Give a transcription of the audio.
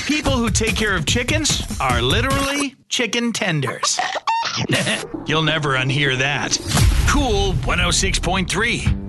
People who take care of chickens are literally chicken tenders. You'll never unhear that. Cool 106.3.